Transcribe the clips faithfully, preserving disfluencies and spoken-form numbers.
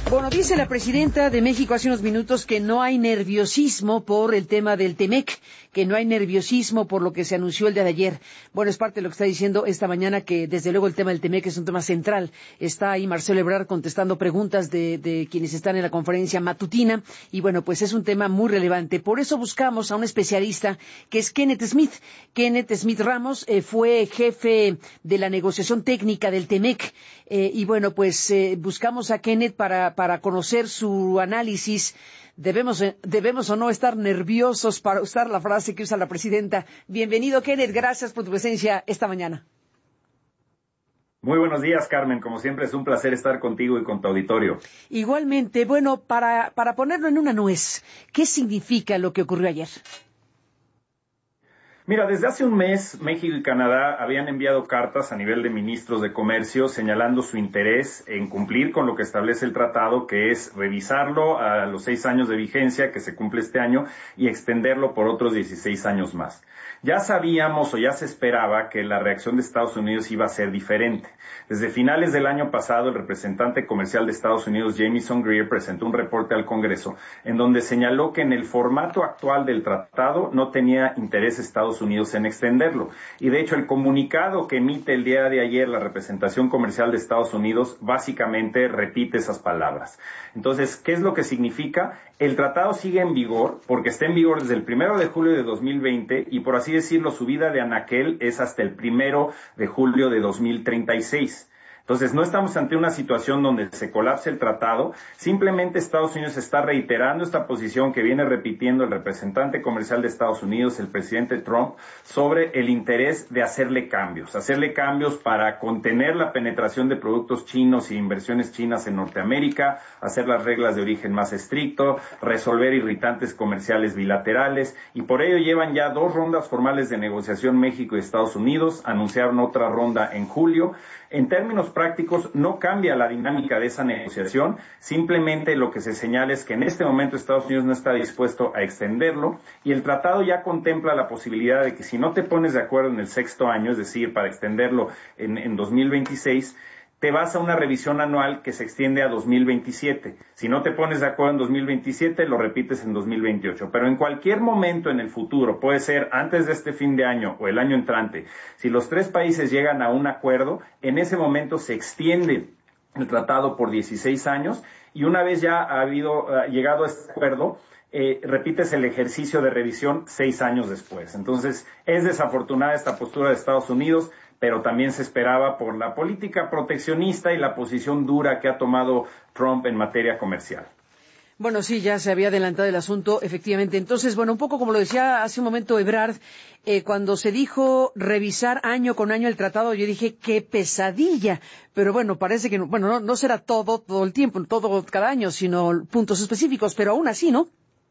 Bueno, dice la presidenta de México hace unos minutos que no hay nerviosismo por el tema del T-MEC, que no hay nerviosismo por lo que se anunció el día de ayer. Bueno, es parte de lo que está diciendo esta mañana, que desde luego el tema del T-MEC es un tema central. Está ahí Marcelo Ebrard contestando preguntas de, de quienes están en la conferencia matutina, y bueno, pues es un tema muy relevante. Por eso buscamos a un especialista que es Kenneth Smith. Kenneth Smith Ramos eh, fue jefe de la negociación técnica del T-MEC, eh, y bueno, pues eh, buscamos a Kenneth para para conocer su análisis. Debemos, debemos o no estar nerviosos, para usar la frase que usa la presidenta. Bienvenido, Kenneth, gracias por tu presencia esta mañana. Muy buenos días, Carmen. Como siempre es un placer estar contigo y con tu auditorio. Igualmente. Bueno, para, para ponerlo en una nuez, ¿qué significa lo que ocurrió ayer? Mira, desde hace un mes, México y Canadá habían enviado cartas a nivel de ministros de comercio señalando su interés en cumplir con lo que establece el tratado, que es revisarlo a los seis años de vigencia que se cumple este año y extenderlo por otros dieciséis años más. Ya sabíamos o ya se esperaba que la reacción de Estados Unidos iba a ser diferente. Desde finales del año pasado, el representante comercial de Estados Unidos, Jamieson Greer, presentó un reporte al Congreso en donde señaló que en el formato actual del tratado no tenía interés Estados Unidos en extenderlo. Y de hecho, el comunicado que emite el día de ayer la representación comercial de Estados Unidos básicamente repite esas palabras. Entonces, ¿qué es lo que significa? El tratado sigue en vigor porque está en vigor desde el primero de julio de dos mil veinte y, por así decirlo, su vida de anaquel es hasta el primero de julio de dos mil treinta y seis. Entonces, no estamos ante una situación donde se colapse el tratado, simplemente Estados Unidos está reiterando esta posición que viene repitiendo el representante comercial de Estados Unidos, el presidente Trump, sobre el interés de hacerle cambios, hacerle cambios para contener la penetración de productos chinos y inversiones chinas en Norteamérica, hacer las reglas de origen más estricto, resolver irritantes comerciales bilaterales, y por ello llevan ya dos rondas formales de negociación México y Estados Unidos, anunciaron otra ronda en julio. En términos prácticos, no cambia la dinámica de esa negociación, simplemente lo que se señala es que en este momento Estados Unidos no está dispuesto a extenderlo y el tratado ya contempla la posibilidad de que si no te pones de acuerdo en el sexto año, es decir, para extenderlo en, en dos mil veintiséis, te vas a una revisión anual que se extiende a dos mil veintisiete. Si no te pones de acuerdo en dos mil veintisiete, lo repites en dos mil veintiocho. Pero en cualquier momento en el futuro, puede ser antes de este fin de año o el año entrante, si los tres países llegan a un acuerdo, en ese momento se extiende el tratado por dieciséis años y una vez ya ha habido, uh, llegado a este acuerdo, Eh, repites el ejercicio de revisión seis años después. Entonces, es desafortunada esta postura de Estados Unidos, pero también se esperaba por la política proteccionista y la posición dura que ha tomado Trump en materia comercial. Bueno, sí, ya se había adelantado el asunto, efectivamente. Entonces, bueno, un poco como lo decía hace un momento Ebrard, eh, cuando se dijo revisar año con año el tratado, yo dije, qué pesadilla. Pero bueno, parece que, no, bueno, no, no será todo, todo el tiempo, todo cada año, sino puntos específicos, pero aún así, ¿no?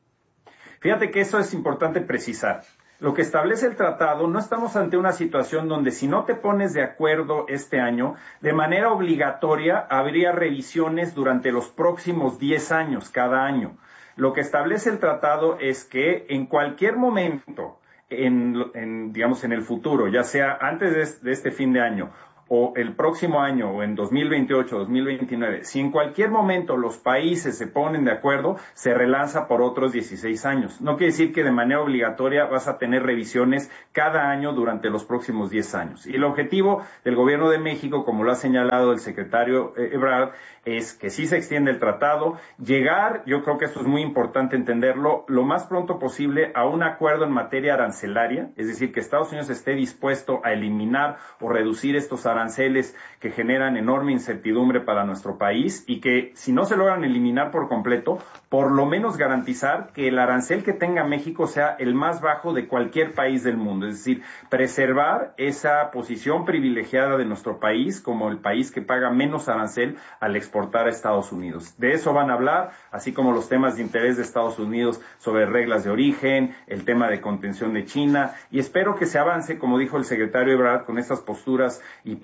Fíjate que eso es importante precisar. Lo que establece el tratado, no estamos ante una situación donde si no te pones de acuerdo este año, de manera obligatoria habría revisiones durante los próximos diez años, cada año. Lo que establece el tratado es que en cualquier momento, en, en, digamos en el futuro, ya sea antes de, de este fin de año o el próximo año, o en dos mil veintiocho, dos mil veintinueve, si en cualquier momento los países se ponen de acuerdo, se relanza por otros dieciséis años. No quiere decir que de manera obligatoria vas a tener revisiones cada año durante los próximos diez años. Y el objetivo del Gobierno de México, como lo ha señalado el secretario Ebrard, es que sí se extiende el tratado, llegar, yo creo que esto es muy importante entenderlo, lo más pronto posible a un acuerdo en materia arancelaria, es decir, que Estados Unidos esté dispuesto a eliminar o reducir estos aranceles aranceles que generan enorme incertidumbre para nuestro país y que si no se logran eliminar por completo, por lo menos garantizar que el arancel que tenga México sea el más bajo de cualquier país del mundo, es decir, preservar esa posición privilegiada de nuestro país como el país que paga menos arancel al exportar a Estados Unidos. De eso van a hablar, así como los temas de interés de Estados Unidos sobre reglas de origen, el tema de contención de China, y espero que se avance, como dijo el secretario Ebrard, con estas posturas y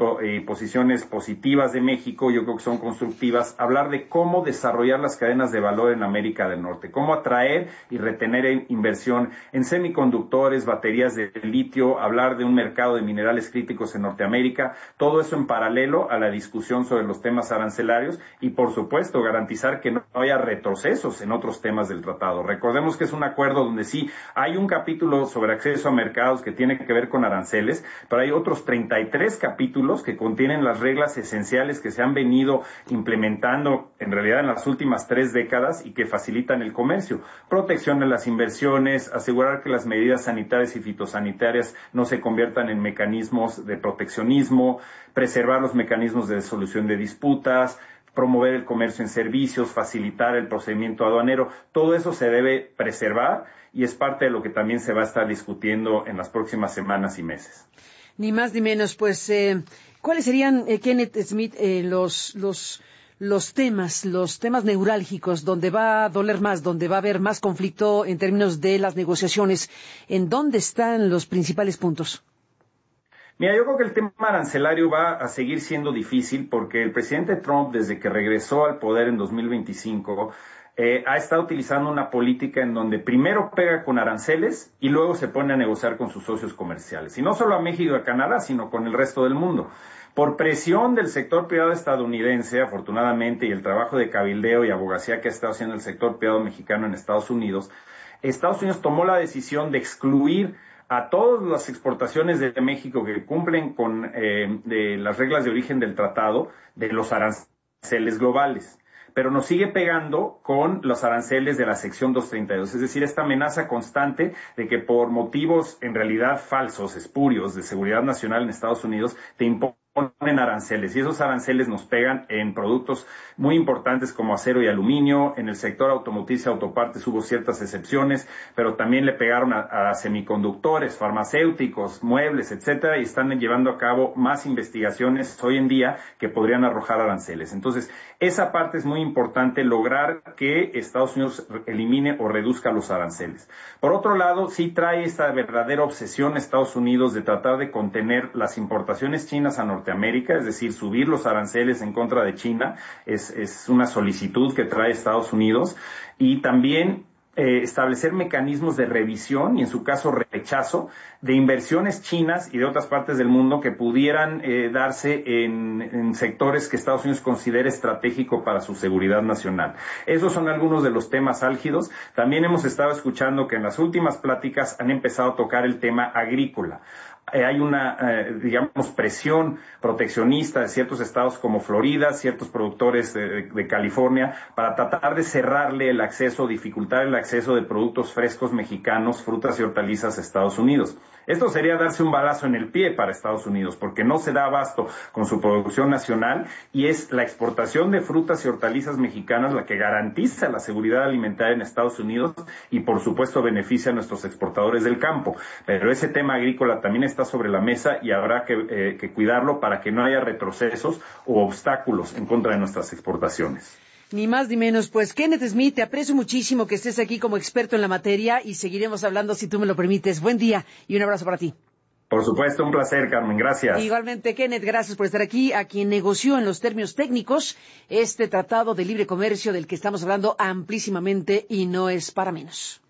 y posiciones positivas de México, yo creo que son constructivas, hablar de cómo desarrollar las cadenas de valor en América del Norte, cómo atraer y retener inversión en semiconductores, baterías de litio, hablar de un mercado de minerales críticos en Norteamérica, todo eso en paralelo a la discusión sobre los temas arancelarios y, por supuesto, garantizar que no haya retrocesos en otros temas del tratado. Recordemos que es un acuerdo donde sí hay un capítulo sobre acceso a mercados que tiene que ver con aranceles, pero hay otros treinta y tres capítulos que contienen las reglas esenciales que se han venido implementando en realidad en las últimas tres décadas y que facilitan el comercio. Protección de las inversiones, asegurar que las medidas sanitarias y fitosanitarias no se conviertan en mecanismos de proteccionismo, preservar los mecanismos de solución de disputas, promover el comercio en servicios, facilitar el procedimiento aduanero. Todo eso se debe preservar y es parte de lo que también se va a estar discutiendo en las próximas semanas y meses. Ni más ni menos, pues, eh, ¿cuáles serían, eh, Kenneth Smith, eh, los, los, los temas, los temas neurálgicos donde va a doler más, donde va a haber más conflicto en términos de las negociaciones? ¿En dónde están los principales puntos? Mira, yo creo que el tema arancelario va a seguir siendo difícil porque el presidente Trump, desde que regresó al poder en dos mil veinticinco, Eh, ha estado utilizando una política en donde primero pega con aranceles y luego se pone a negociar con sus socios comerciales. Y no solo a México y a Canadá, sino con el resto del mundo. Por presión del sector privado estadounidense, afortunadamente, y el trabajo de cabildeo y abogacía que ha estado haciendo el sector privado mexicano en Estados Unidos, Estados Unidos tomó la decisión de excluir a todas las exportaciones de México que cumplen con eh, de las reglas de origen del tratado de los aranceles globales. Pero nos sigue pegando con los aranceles de la sección doscientos treinta y dos, es decir, esta amenaza constante de que por motivos en realidad falsos, espurios, de seguridad nacional en Estados Unidos, te imponen aranceles, y esos aranceles nos pegan en productos muy importantes como acero y aluminio. En el sector automotriz y autopartes hubo ciertas excepciones, pero también le pegaron a, a semiconductores, farmacéuticos, muebles, etcétera, y están llevando a cabo más investigaciones hoy en día que podrían arrojar aranceles. Entonces, esa parte es muy importante, lograr que Estados Unidos elimine o reduzca los aranceles. Por otro lado, sí trae esta verdadera obsesión Estados Unidos de tratar de contener las importaciones chinas a Norteamérica, es decir, subir los aranceles en contra de China, es, es una solicitud que trae Estados Unidos, y también eh, establecer mecanismos de revisión y en su caso rechazo de inversiones chinas y de otras partes del mundo que pudieran eh, darse en, en sectores que Estados Unidos considere estratégico para su seguridad nacional. Esos son algunos de los temas álgidos. También hemos estado escuchando que en las últimas pláticas han empezado a tocar el tema agrícola. Eh, hay una, eh, digamos, presión proteccionista de ciertos estados como Florida, ciertos productores de, de California, para tratar de cerrarle el acceso, dificultar el acceso de productos frescos mexicanos, frutas y hortalizas a Estados Unidos. Esto sería darse un balazo en el pie para Estados Unidos, porque no se da abasto con su producción nacional y es la exportación de frutas y hortalizas mexicanas la que garantiza la seguridad alimentaria en Estados Unidos y, por supuesto, beneficia a nuestros exportadores del campo. Pero ese tema agrícola también está sobre la mesa y habrá que, eh, que cuidarlo para que no haya retrocesos u obstáculos en contra de nuestras exportaciones. Ni más ni menos. Pues, Kenneth Smith, te aprecio muchísimo que estés aquí como experto en la materia y seguiremos hablando si tú me lo permites. Buen día y un abrazo para ti. Por supuesto, un placer, Carmen. Gracias. Igualmente, Kenneth, gracias por estar aquí. A quien negoció en los términos técnicos este tratado de libre comercio del que estamos hablando amplísimamente y no es para menos.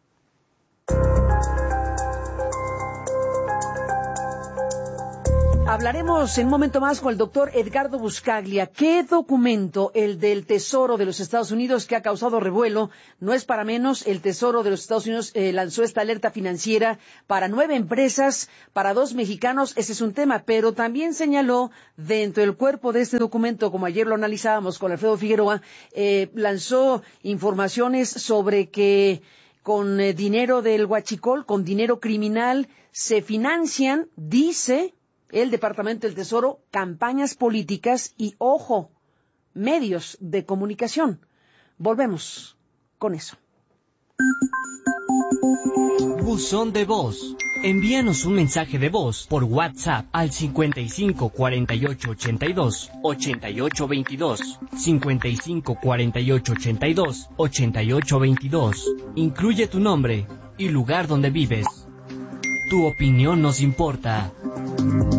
Hablaremos en un momento más con el doctor Edgardo Buscaglia. ¿Qué documento, el del Tesoro de los Estados Unidos, que ha causado revuelo? No es para menos. El Tesoro de los Estados Unidos eh, lanzó esta alerta financiera para nueve empresas, para dos mexicanos. Ese es un tema, pero también señaló dentro del cuerpo de este documento, como ayer lo analizábamos con Alfredo Figueroa, eh, lanzó informaciones sobre que con eh, dinero del huachicol, con dinero criminal, se financian, dice el Departamento del Tesoro, campañas políticas y, ojo, medios de comunicación. Volvemos con eso. Buzón de voz. Envíanos un mensaje de voz por WhatsApp al cincuenta y cinco cuarenta y ocho ochenta y dos ochenta y ocho veintidós, cincuenta y cinco cuarenta y ocho ochenta y dos ochenta y ocho veintidós. Incluye tu nombre y lugar donde vives. Tu opinión nos importa.